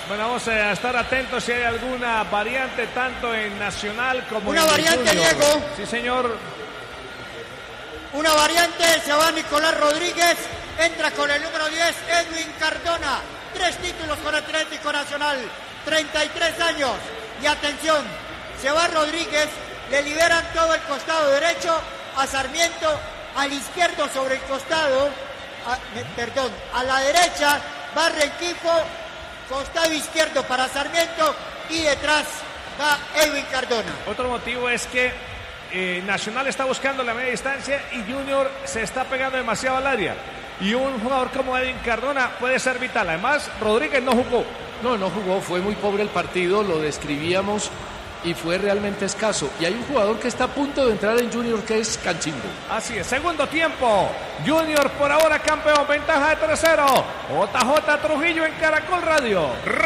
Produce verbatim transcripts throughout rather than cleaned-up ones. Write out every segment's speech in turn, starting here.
Bueno, vamos a estar atentos si hay alguna variante tanto en Nacional como Una en variante, Junior. Diego. Sí, señor. Una variante, se va Nicolás Rodríguez, entra con el número diez, Edwin Cardona. Tres títulos con Atlético Nacional, treinta y tres años. Y atención, se va Rodríguez, le liberan todo el costado derecho a Sarmiento, al izquierdo sobre el costado, a, perdón, a la derecha va Rengifo, costado izquierdo para Sarmiento y detrás va Edwin Cardona. Otro motivo es que eh, Nacional está buscando la media distancia y Junior se está pegando demasiado al área. Y un jugador como Edwin Cardona puede ser vital. Además, Rodríguez no jugó. No, no jugó, fue muy pobre el partido, lo describíamos y fue realmente escaso. Y hay un jugador que está a punto de entrar en Junior que es Canchimbo. Así es, segundo tiempo. Junior por ahora campeón, ventaja de tres cero. J J Trujillo en Caracol Radio.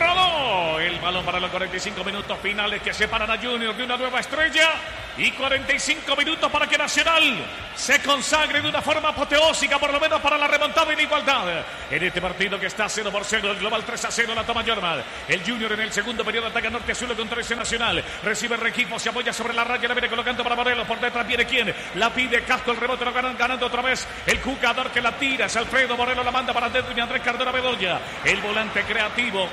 Rodó el balón para los cuarenta y cinco minutos finales que separan a Junior de una nueva estrella. Y cuarenta y cinco minutos para que Nacional se consagre de una forma apoteósica, por lo menos para la remontada y la igualdad. En este partido que está cero por cero, el global tres a cero, la toma Jorman. El Junior en el segundo periodo ataca norte a sur con trece Nacional. Recibe el equipo, se apoya sobre la raya, la viene colocando para Morelos. Por detrás viene quien, la pide Casco, el rebote lo ganan, ganando otra vez. El jugador que la tira es Alfredo Morelos, la manda para Edwin Andrés Cardona Bedoya. El volante creativo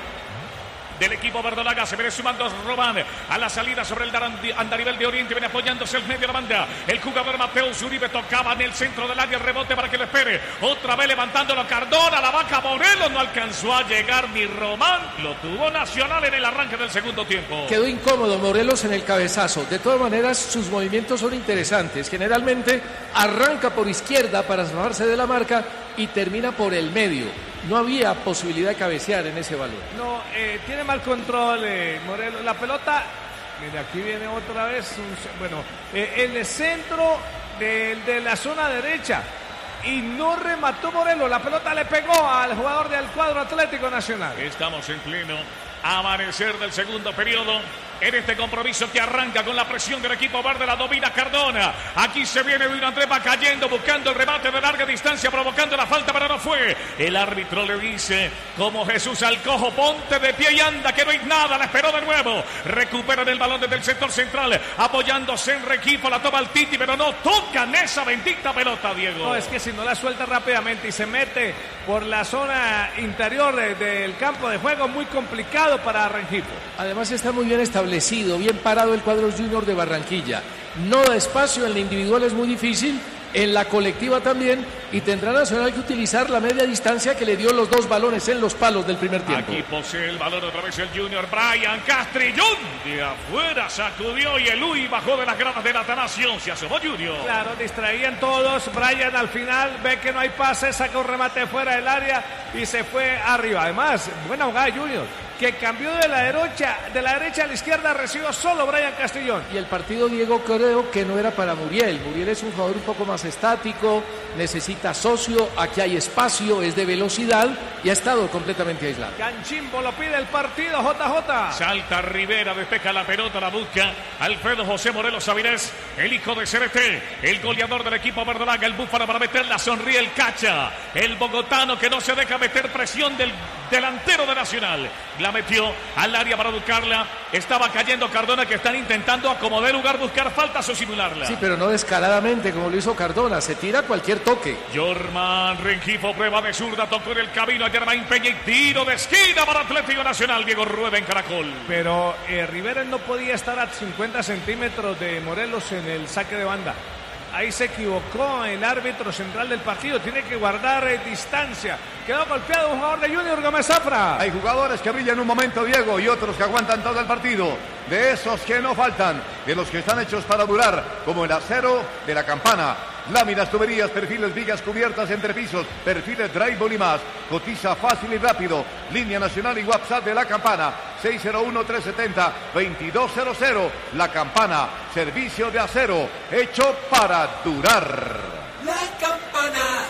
del equipo verdolaga se viene sumando Román a la salida sobre el andarivel de Oriente, viene apoyándose el medio de la banda. El jugador Mateus Uribe tocaba en el centro del área, el rebote para que lo espere. Otra vez levantándolo Cardona, la vaca Morelos, no alcanzó a llegar ni Román. Lo tuvo Nacional en el arranque del segundo tiempo. Quedó incómodo Morelos en el cabezazo. De todas maneras, sus movimientos son interesantes. Generalmente arranca por izquierda para zafarse de la marca y termina por el medio. No había posibilidad de cabecear en ese balón. No, eh, tiene mal control eh, Morelos. La pelota, mire, aquí viene otra vez. Un, bueno, eh, en el centro de, de la zona derecha. Y no remató Morelos. La pelota le pegó al jugador del cuadro Atlético Nacional. Estamos en pleno amanecer del segundo periodo. En este compromiso que arranca con la presión del equipo verde, la domina Cardona. Aquí se viene Edwin Andrés, va cayendo, buscando el remate de larga distancia, provocando la falta, pero no fue. El árbitro le dice, como Jesús al cojo, ponte de pie y anda, que no hay nada. La esperó de nuevo. Recuperan el balón desde el sector central, apoyándose en equipo, la toma el Titi, pero no tocan esa bendita pelota, Diego. No, es que si no la suelta rápidamente y se mete por la zona interior de, del campo de juego, muy complicado para Rengifo. Además está muy bien establecido, bien parado el cuadro Junior de Barranquilla. No da espacio, en la individual es muy difícil, en la colectiva también, y tendrá Nacional que utilizar la media distancia que le dio los dos balones en los palos del primer tiempo. Aquí posee el balón otra vez el Junior, Brian Castrillón, de afuera sacudió y el Uy bajó de las gradas del Atanasio, se asomó Junior. Claro, distraían todos, Brian al final ve que no hay pase, saca un remate fuera del área y se fue arriba. Además, buena jugada de Junior, que cambió de la derecha, de la derecha a la izquierda, recibió solo Brian Castrillón. Y el partido, Diego, creo que no era para Muriel. Muriel es un jugador un poco más estático, necesita socio, aquí hay espacio, es de velocidad y ha estado completamente aislado. Canchimbo lo pide el partido, J J. Salta Rivera, despeja la pelota, la busca Alfredo José Morelos Avilés, el hijo de C R T, el goleador del equipo verdolaga, el búfalo para meterla, sonríe el Cacha, el bogotano que no se deja meter presión del delantero de Nacional. La metió al área para buscarla, estaba cayendo Cardona, que están intentando acomodar lugar, buscar faltas o simularla. Sí, pero no descaradamente como lo hizo Cardona, se tira cualquier toque. Jorman Rengifo, prueba de zurda, tocó en el camino a Germain Peña y tiro de esquina para Atlético Nacional, Diego Rueda en Caracol. Pero eh, Rivera no podía estar a cincuenta centímetros de Morelos en el saque de banda. Ahí se equivocó el árbitro central del partido, tiene que guardar eh, distancia. Quedó golpeado un jugador de Junior, Gómez Zafra. Hay jugadores que brillan un momento, Diego, y otros que aguantan todo el partido. De esos que no faltan, de los que están hechos para durar, como el acero de la Campana. Láminas, tuberías, perfiles, vigas cubiertas, entrepisos, perfiles, drywall y más. Cotiza fácil y rápido. Línea nacional y WhatsApp de la Campana. seis cero uno, tres siete cero, dos dos cero cero. La Campana, servicio de acero, hecho para durar. La Campana,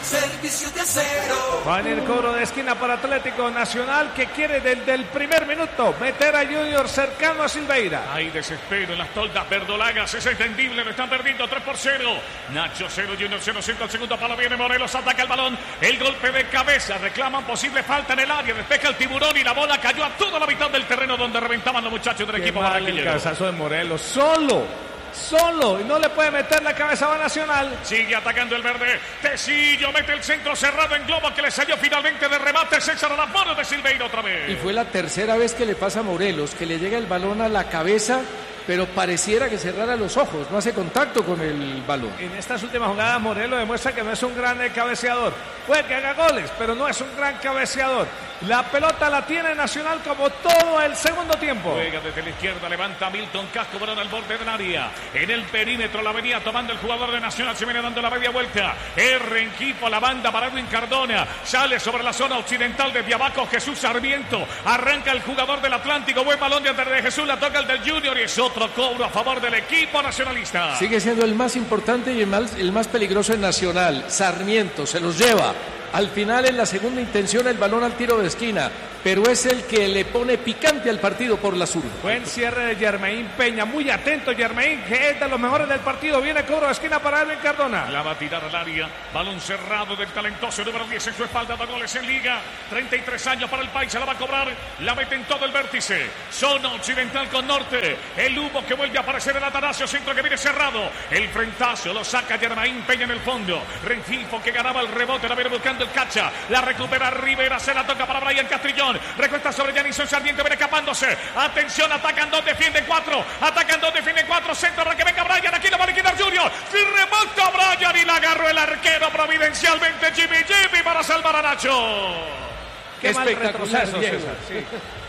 Servicio de Acero. Va en el cobro de esquina para Atlético Nacional, que quiere desde el primer minuto meter a Junior cercano a Silveira. Hay desespero en las toldas verdolagas, es entendible, lo están perdiendo tres por cero. Nacho cero, Junior cero, cinco al segundo palo, viene Morelos, ataca el balón, el golpe de cabeza, reclaman posible falta en el área, despeja el tiburón y la bola cayó a toda la mitad del terreno donde reventaban los muchachos del Qué equipo mal el barranquillero. cabezazo de Morelos, solo. Solo, y no le puede meter la cabeza a Nacional. Sigue atacando el verde. Tecillo mete el centro cerrado en globo que le salió finalmente de remate. César a las manos de Silveira otra vez. Y fue la tercera vez que le pasa a Morelos, que le llega el balón a la cabeza, pero pareciera que cerrara los ojos, no hace contacto con el balón. En estas últimas jugadas Morelos demuestra que no es un gran eh, cabeceador. Puede que haga goles, pero no es un gran cabeceador. La pelota la tiene Nacional como todo el segundo tiempo. Juega desde la izquierda, levanta Milton Casco, balón al borde del área. En el perímetro la venía tomando el jugador de Nacional, se viene dando la media vuelta. R en equipo, la banda para Edwin Cardona. Sale sobre la zona occidental desde abajo Jesús Sarmiento. Arranca el jugador del Atlántico, buen balón de Andrés de Jesús, la toca el del Junior y es otro cobro a favor del equipo nacionalista. Sigue siendo el más importante y el más, el más peligroso en Nacional. Sarmiento se los lleva. Al final, en la segunda intención, el balón al tiro de esquina, pero es el que le pone picante al partido por la zurda. Buen cierre de Germain Peña, muy atento Germain, que es de los mejores del partido. Viene cobro de esquina para Edwin Cardona. La va a tirar al área, balón cerrado del talentoso número diez en su espalda, da goles en liga, treinta y tres años para el país, se la va a cobrar, la mete en todo el vértice, zona occidental con norte, el humo que vuelve a aparecer el Atanasio, centro que viene cerrado, el frentazo lo saca Germain Peña en el fondo, Renfilfo que ganaba el rebote, la viene buscando el Cacha, la recupera Rivera, se la toca para Brian Castrillón, recuesta sobre Janison Sarmiento, viene escapándose, atención, atacan dos, defienden cuatro, atacan dos, defienden cuatro, centro para que venga Brian, aquí la va a liquidar Junior, si remota Brian y la agarró el arquero providencialmente Jimmy Jimmy para salvar a Nacho. Qué mal Espectacular, retroceso, Diego. César, sí.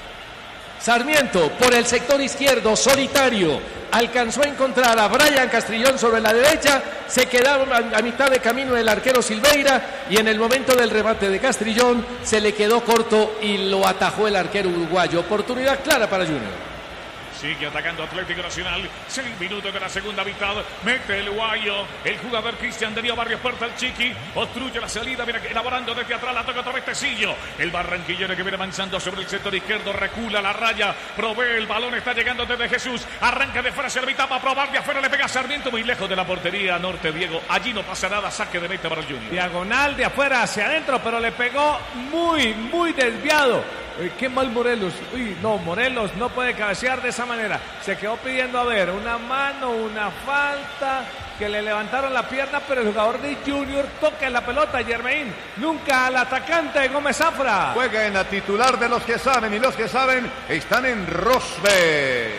Sarmiento por el sector izquierdo, solitario, alcanzó a encontrar a Brian Castrillón sobre la derecha, se quedaba a, a mitad de camino el arquero Silveira y en el momento del remate de Castrillón se le quedó corto y lo atajó el arquero uruguayo. Oportunidad clara para Junior. Sigue atacando Atlético Nacional. Seis minutos de la segunda mitad. Mete el guayo. El jugador Cristian Darío Barrios Puerta al Chiqui. Obstruye la salida. Viene elaborando desde atrás. La toca otra vez Tecillo. El barranquillero que viene avanzando sobre el sector izquierdo. Recula la raya. Provee el balón. Está llegando desde Jesús. Arranca de fuera hacia la mitad. Va a probar de afuera. Le pega a Sarmiento muy lejos de la portería norte. Diego. Allí no pasa nada. Saque de meta para el Junior. Diagonal de afuera hacia adentro, pero le pegó muy, muy desviado. Uy, qué mal Morelos. Uy, no, Morelos no puede cabecear de esa manera. Se quedó pidiendo, a ver, una mano, una falta, que le levantaron la pierna, pero el jugador de Junior toca la pelota, Germain. Nunca al atacante Gómez Zafra. Juega en la titular de los que saben, y los que saben están en Rosbet.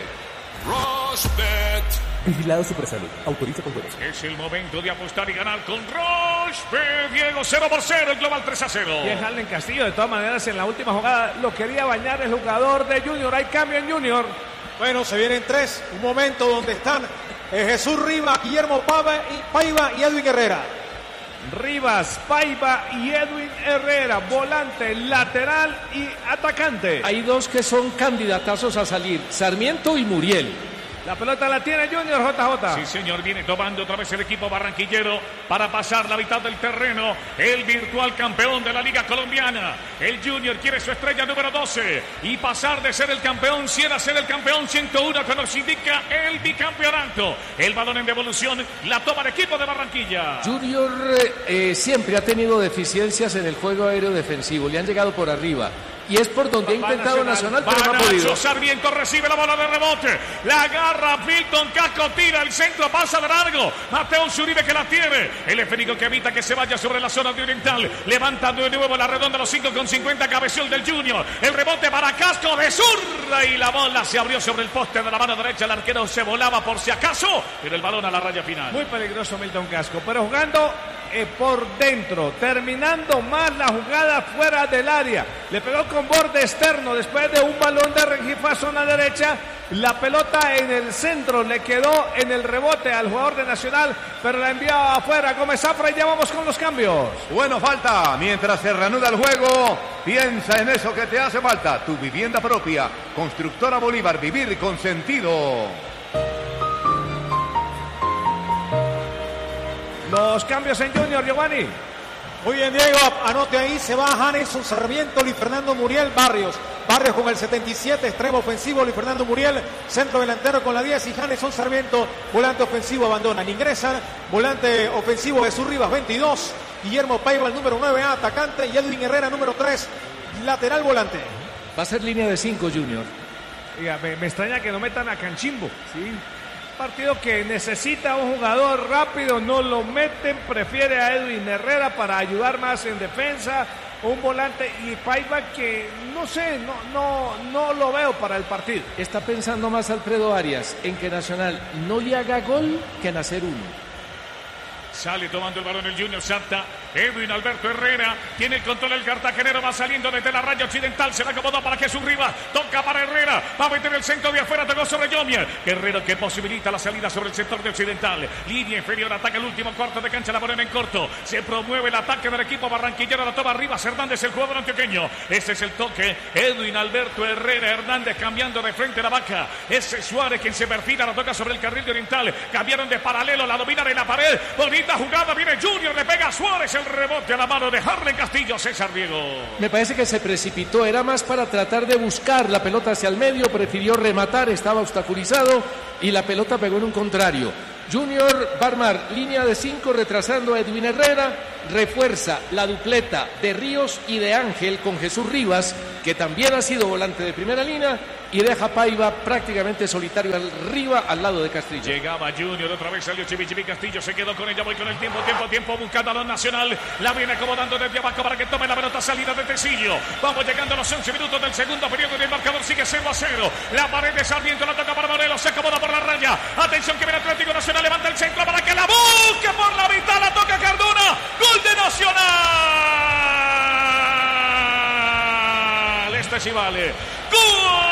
Rosbet. Vigilado Supersalud. Autoriza con juegos. Es el momento de apostar y ganar con Rosbet. Diego, cero por cero, el global tres a cero. Y es Allen Castillo, de todas maneras, en la última jugada lo quería bañar el jugador de Junior. Hay cambio en Junior. Bueno, se vienen tres. Un momento donde están eh, Jesús Rivas, Guillermo Pava y, Paiva y Edwin Herrera. Rivas, Paiva y Edwin Herrera, volante, lateral y atacante. Hay dos que son candidatazos a salir, Sarmiento y Muriel. La pelota la tiene Junior, J J. Sí, señor, viene tomando otra vez el equipo barranquillero para pasar la mitad del terreno. El virtual campeón de la Liga Colombiana. El Junior quiere su estrella número doce y pasar de ser el campeón cien a ser el campeón ciento uno, que nos indica el bicampeonato. El balón en devolución, la toma el equipo de Barranquilla. Junior eh, siempre ha tenido deficiencias en el juego aéreo defensivo, le han llegado por arriba. Y es por donde ha intentado Nacional, pero no ha podido. Sarmiento recibe la bola de rebote. La agarra Milton Casco, tira el centro, pasa de largo. Mateo Zuribe que la tiene. El esférico que evita que se vaya sobre la zona de oriental. Levanta de nuevo la redonda los cinco con cincuenta. Cabeció el del Junior. El rebote para Casco de zurda. Y la bola se abrió sobre el poste de la mano derecha. El arquero se volaba por si acaso. Pero el balón a la raya final. Muy peligroso Milton Casco. Pero jugando eh, por dentro. Terminando más la jugada fuera del área. Le pegó con borde externo después de un balón de Rengifo a zona derecha. La pelota en el centro le quedó en el rebote al jugador de Nacional, pero la enviaba afuera Gómez Zafra y ya vamos con los cambios. Bueno, falta. Mientras se reanuda el juego, piensa en eso que te hace falta. Tu vivienda propia. Constructora Bolívar. Vivir con sentido. Los cambios en Junior, Giovanni. Muy bien, Diego, anote ahí, se va Janeson Sarmiento, Luis Fernando Muriel, Barrios. Barrios con el setenta y siete, extremo ofensivo, Luis Fernando Muriel, centro delantero con la diez y Janeson Sarmiento, volante ofensivo, abandonan. Ingresan, volante ofensivo Jesús Rivas, veintidós, Guillermo Paiva, el número nueve, atacante, y Edwin Herrera, número tres, lateral volante. Va a ser línea de cinco, Junior. Oiga, me, me extraña que no metan a Canchimbo, ¿sí? Partido que necesita un jugador rápido, no lo meten, prefiere a Edwin Herrera para ayudar más en defensa, un volante y Paiva que no sé, no, no, no lo veo para el partido. Está pensando más Alfredo Arias en que Nacional no le haga gol que en hacer uno. Sale tomando el balón el Junior Santa. Edwin Alberto Herrera tiene el control del cartagenero. Va saliendo desde la raya occidental. Se la acomodó para Jesús Rivas. Toca para Herrera. Va a meter el centro de afuera. Tocó sobre Yomier. Guerrero que posibilita la salida sobre el sector de occidental. Línea inferior. Ataca el último cuarto de cancha. La ponen en corto. Se promueve el ataque del equipo barranquillero. La toma Rivas Hernández, el jugador antioqueño. Ese es el toque. Edwin Alberto Herrera Hernández cambiando de frente la vaca. Ese Suárez quien se perfila. La toca sobre el carril de oriental. Cambiaron de paralelo. La dominan en la pared. Bonita jugada, viene Junior, le pega a Suárez, el rebote a la mano de Harlen Castillo. César Diego. Me parece que se precipitó, era más para tratar de buscar la pelota hacia el medio, prefirió rematar, estaba obstaculizado y la pelota pegó en un contrario. Junior va a armar línea de cinco retrasando a Edwin Herrera, refuerza la dupleta de Ríos y de Ángel con Jesús Rivas, que también ha sido volante de primera línea, y deja Paiva prácticamente solitario arriba al lado de Castillo. Llegaba Junior, otra vez salió Chivi Chivi Castillo, se quedó con ella, voy con el tiempo, tiempo, tiempo, buscando a los Nacional, la viene acomodando desde abajo para que tome la pelota salida de Tecillo. Vamos llegando a los once minutos del segundo periodo y el marcador sigue cero a cero. La pared de Sarmiento la toca para Morelos, se acomoda por la raya. Atención que viene Atlético Nacional, levanta el centro para que la busque por la mitad, la toca Cardona. Gol de Nacional. Este sí vale. ¡Gol!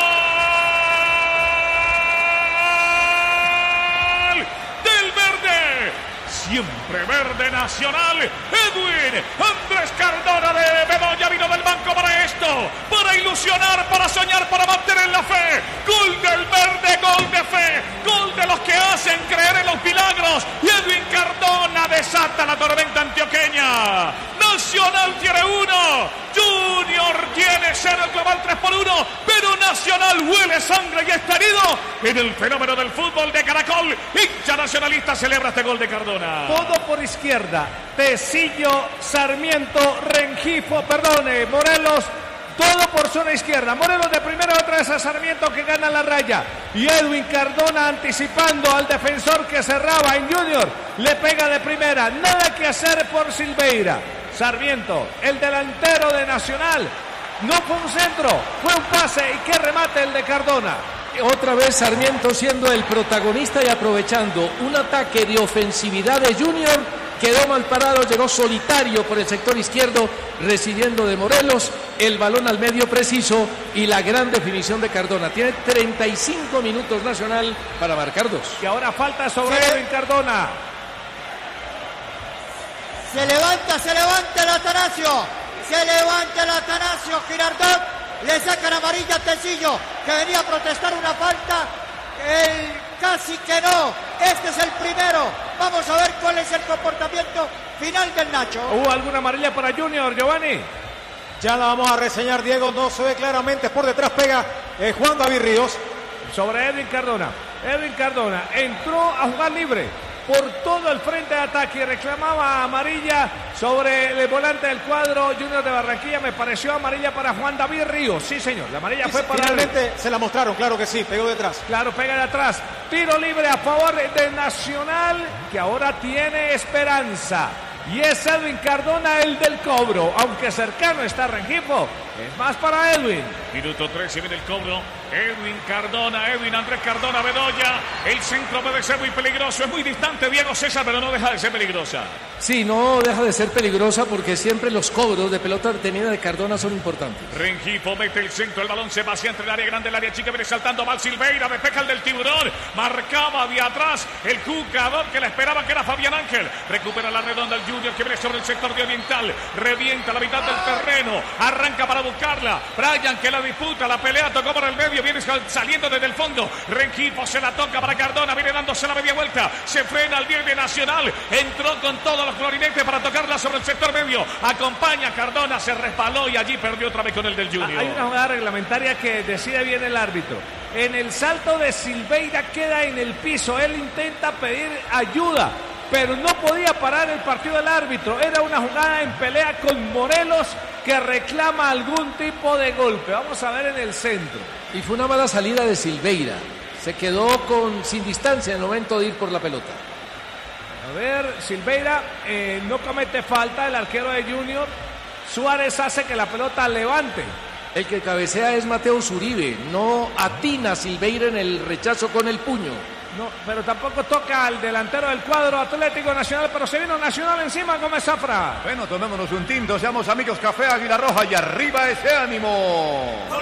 Siempre verde Nacional. Edwin Andrés Cardona de Bedoya vino del banco para esto, para ilusionar, para soñar, para mantener la fe. Gol del verde, gol de fe, gol de los que hacen creer en los milagros. Y Edwin Cardona desata la tormenta antioqueña. Nacional tiene uno, Junior tiene cero, el global tres por uno, pero Nacional huele sangre y está herido en el fenómeno del fútbol de Caracol. Hincha nacionalista celebra este gol de Cardona. Todo por izquierda, Tecillo, Sarmiento, Rengifo, perdone, Morelos, todo por zona izquierda. Morelos de primera, otra vez a Sarmiento que gana la raya. Y Edwin Cardona anticipando al defensor que cerraba en Junior. Le pega de primera, nada que hacer por Silveira. Sarmiento, el delantero de Nacional. No fue un centro, fue un pase y qué remate el de Cardona. Otra vez Sarmiento siendo el protagonista y aprovechando un ataque de ofensividad de Junior. Quedó mal parado, llegó solitario por el sector izquierdo, recibiendo de Morelos el balón al medio preciso y la gran definición de Cardona. Tiene treinta y cinco minutos Nacional para marcar dos. Y ahora falta sobre Sí. Edwin Cardona. Se levanta, se levanta el Atanasio. Se levanta el Atanasio Girardot. Le sacan amarilla a Tecillo, que venía a protestar una falta. El casi que no. Este es el primero. Vamos a ver cuál es el comportamiento final del Nacho. ¿Hubo alguna amarilla para Junior, Giovanni? Ya la vamos a reseñar, Diego, no se ve claramente, por detrás pega eh, Juan David Ríos. Sobre Edwin Cardona. Edwin Cardona entró a jugar libre por todo el frente de ataque y reclamaba amarilla sobre el volante del cuadro Junior de Barranquilla. Me pareció amarilla para Juan David Ríos. Sí, señor, la amarilla Y fue para finalmente él. se la mostraron, claro que sí, pegó detrás. Claro, pega de atrás. Tiro libre a favor de Nacional, que ahora tiene esperanza. Y es Edwin Cardona el del cobro, aunque cercano está Rengifo. Es más para Edwin. Minuto trece, viene el cobro. Edwin Cardona, Edwin Andrés Cardona Bedoya. El centro puede ser muy peligroso. Es muy distante Diego César, pero no deja de ser peligrosa. Sí, no deja de ser peligrosa porque siempre los cobros de pelota detenida de Cardona son importantes. Rengifo mete el centro, el balón se vacía entre el área grande y el área chica. Viene saltando Val Silveira, despeja el del Tiburón. Marcaba de atrás el jugador que le esperaba, que era Fabián Ángel. Recupera la redonda el Junior que viene sobre el sector de oriental. Revienta la mitad del terreno. Arranca para buscarla. Brian que la disputa, la pelea, tocó por el medio. Viene saliendo desde el fondo. Rengifo se la toca para Cardona. Viene dándose la media vuelta. Se frena al diez de Nacional. Entró con todo los clarinetes para tocarla sobre el sector medio. Acompaña Cardona, se resbaló y allí perdió otra vez con el del Junior. Hay una jugada reglamentaria que decide bien el árbitro. En el salto de Silveira queda en el piso. Él intenta pedir ayuda, pero no podía parar el partido del árbitro. Era una jugada en pelea con Morelos que reclama algún tipo de golpe. Vamos a ver en el centro. Y fue una mala salida de Silveira. Se quedó con, sin distancia en el momento de ir por la pelota. A ver, Silveira eh, no comete falta, el arquero de Junior. Suárez hace que la pelota levante. El que cabecea es Mateo Zuribe. No atina Silveira en el rechazo con el puño. No, pero tampoco toca al delantero del cuadro Atlético Nacional, pero se vino Nacional encima, Gómez Zafra. Bueno, tomémonos un tinto, seamos amigos, Café Águila Roja y arriba ese ánimo.